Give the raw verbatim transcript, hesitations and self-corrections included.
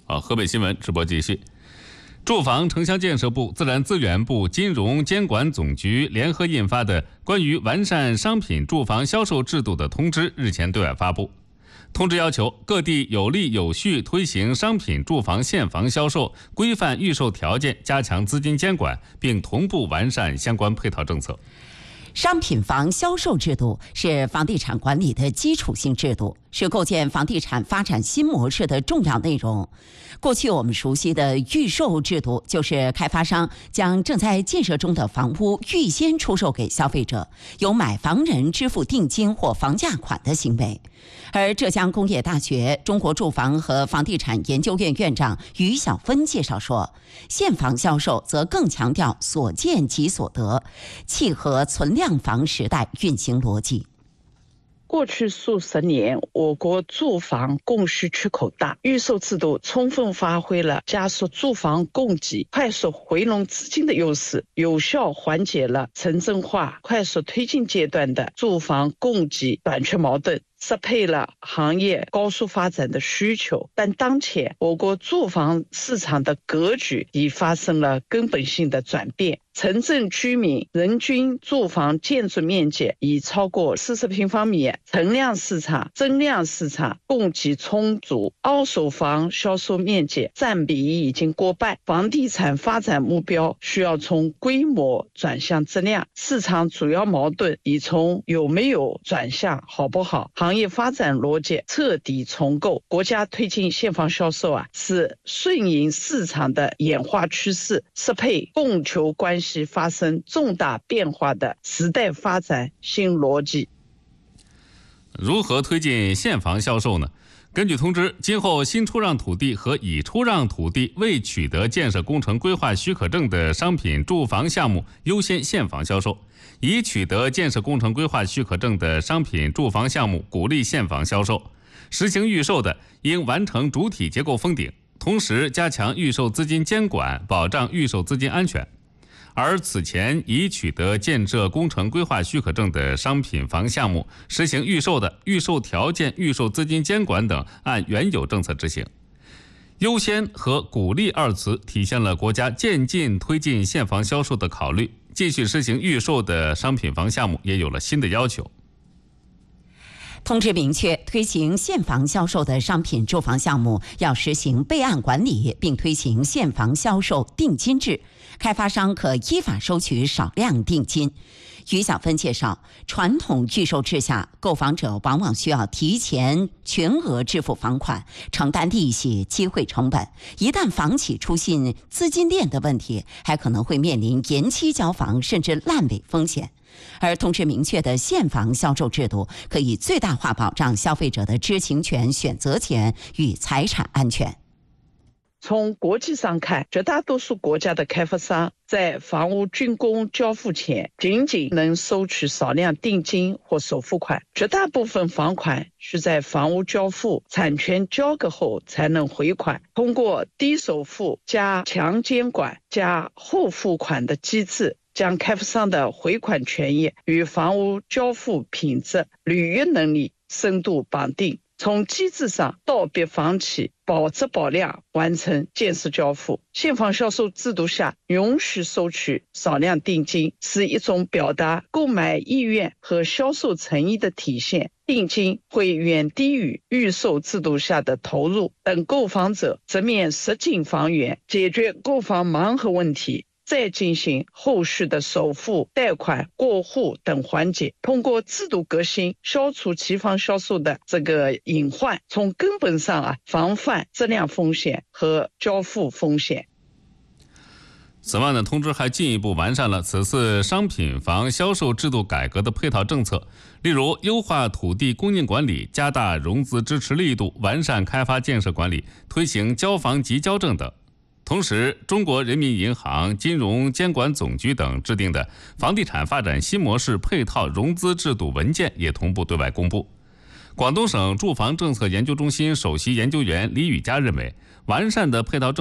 好，河北新闻直播继续。住房城乡建设部、自然资源部、金融监管总局联合印发的关于完善商品住房销售制度的通知日前对外发布。通知要求各地有力有序推行商品住房现房销售，规范预售条件，加强资金监管，并同步完善相关配套政策。 商品房销售制度是房地产管理的基础性制度，是构建房地产发展新模式的重要内容。过去我们熟悉的预售制度，就是开发商将正在建设中的房屋预先出售给消费者，由买房人支付定金或房价款的行为。而浙江工业大学中国住房和房地产研究院院长于小芬介绍说，现房销售则更强调所见即所得，契合存量房时代运行逻辑。 过去数十年，我国住房供需缺口大，预售制度充分发挥了加速住房供给、快速回笼资金的优势，有效缓解了城镇化快速推进阶段的住房供给短缺矛盾，适配了行业高速发展的需求。但当前我国住房市场的格局已发生了根本性的转变，城镇居民人均住房建筑面积已超过四十平方米，存量市场、增量市场供给充足，二手房销售面积占比已经过半。房地产发展目标需要从规模转向质量，市场主要矛盾已从有没有转向好不好。行业发展逻辑彻底重构，国家推进现房销售啊，是顺应市场的演化趋势，适配供求关系发生重大变化的时代发展新逻辑。 如何推进现房销售呢？根据通知，今后新出让土地和已出让土地未取得建设工程规划许可证的商品住房项目优先现房销售，已取得建设工程规划许可证的商品住房项目鼓励现房销售。实行预售的应完成主体结构封顶，同时加强预售资金监管，保障预售资金安全。而此前已取得建设工程规划许可证的商品房项目，实行预售的预售条件、预售资金监管等按原有政策执行。优先和鼓励二词体现了国家渐进推进现房销售的考虑。继续实行预售的商品房项目也有了新的要求。 通知明确，推行现房销售的商品住房项目要实行备案管理，并推行现房销售定金制，开发商可依法收取少量定金。于小芬介绍，传统预售制下，购房者往往需要提前全额支付房款，承担利息、机会成本。一旦房企出现资金链的问题，还可能会面临延期交房甚至烂尾风险。而通知明确的现房销售制度，可以最大化保障消费者的知情权、选择权与财产安全。 从国际上看，绝大多数国家的开发商在房屋竣工交付前，仅仅能收取少量定金或首付款，绝大部分房款需在房屋交付、产权交割后才能回款。通过低首付加强监管加后付款的机制，将开发商的回款权益与房屋交付品质、履约能力深度绑定，从机制上道别房企保质保量完成建设交付。现房销售制度下允许收取少量定金，是一种表达购买意愿和销售诚意的体现。定金会远低于预售制度下的投入，等购房者直面实景房源，解决购房盲盒问题，再进行后续的首付、贷款、过户等环节。通过制度革新，消除期房销售的这个隐患，从根本上啊防范质量风险和交付风险。 此外呢，通知还进一步完善了此次商品房销售制度改革的配套政策，例如优化土地供应管理、加大融资支持力度、完善开发建设管理、推行交房即交证等。同时，中国人民银行、金融监管总局等制定的房地产发展新模式配套融资制度文件也同步对外公布。广东省住房政策研究中心首席研究员李宇佳认为，完善的配套政策